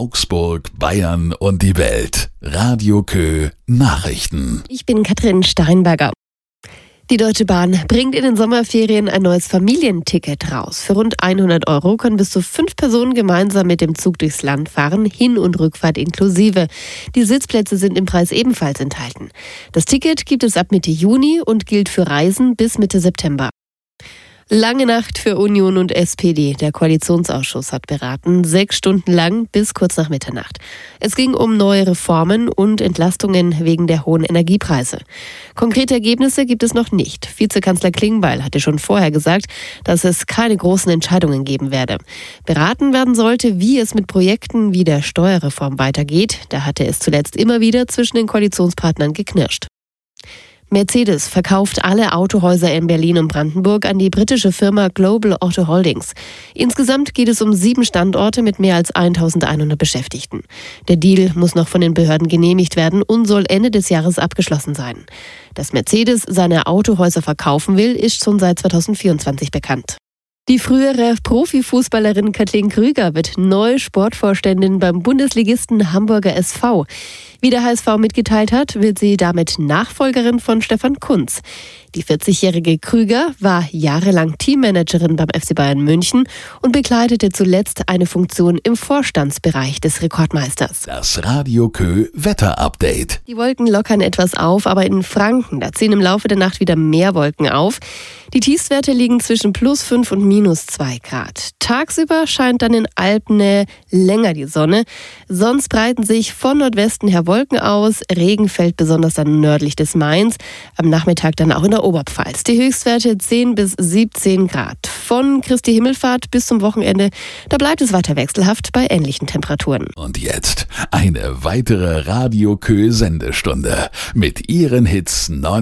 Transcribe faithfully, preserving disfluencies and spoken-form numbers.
Augsburg, Bayern und die Welt. Radio Kö Nachrichten. Ich bin Katrin Steinberger. Die Deutsche Bahn bringt in den Sommerferien ein neues Familienticket raus. Für rund hundert Euro können bis zu fünf Personen gemeinsam mit dem Zug durchs Land fahren, Hin- und Rückfahrt inklusive. Die Sitzplätze sind im Preis ebenfalls enthalten. Das Ticket gibt es ab Mitte Juni und gilt für Reisen bis Mitte September. Lange Nacht für Union und S P D. Der Koalitionsausschuss hat beraten, sechs Stunden lang bis kurz nach Mitternacht. Es ging um neue Reformen und Entlastungen wegen der hohen Energiepreise. Konkrete Ergebnisse gibt es noch nicht. Vizekanzler Klingbeil hatte schon vorher gesagt, dass es keine großen Entscheidungen geben werde. Beraten werden sollte, wie es mit Projekten wie der Steuerreform weitergeht. Da hatte es zuletzt immer wieder zwischen den Koalitionspartnern geknirscht. Mercedes verkauft alle Autohäuser in Berlin und Brandenburg an die britische Firma Global Auto Holdings. Insgesamt geht es um sieben Standorte mit mehr als eintausendeinhundert Beschäftigten. Der Deal muss noch von den Behörden genehmigt werden und soll Ende des Jahres abgeschlossen sein. Dass Mercedes seine Autohäuser verkaufen will, ist schon seit zweitausendvierundzwanzig bekannt. Die frühere Profifußballerin Kathleen Krüger wird neue Sportvorständin beim Bundesligisten Hamburger S V. Wie der H S V mitgeteilt hat, wird sie damit Nachfolgerin von Stefan Kuntz. Die vierzigjährige Krüger war jahrelang Teammanagerin beim F C Bayern München und bekleidete zuletzt eine Funktion im Vorstandsbereich des Rekordmeisters. Das Radio Kö Wetterupdate. Die Wolken lockern etwas auf, aber in Franken, da ziehen im Laufe der Nacht wieder mehr Wolken auf. Die Tiefstwerte liegen zwischen plus fünf und minus zwei Grad. Tagsüber scheint dann in Alpnähe länger die Sonne. Sonst breiten sich von Nordwesten her Wolken aus. Regen fällt besonders dann nördlich des Mains. Am Nachmittag dann auch in der Oberpfalz. Die Höchstwerte zehn bis siebzehn Grad. Von Christi Himmelfahrt bis zum Wochenende, da bleibt es weiter wechselhaft bei ähnlichen Temperaturen. Und jetzt eine weitere Radio Kö Sendestunde mit ihren Hits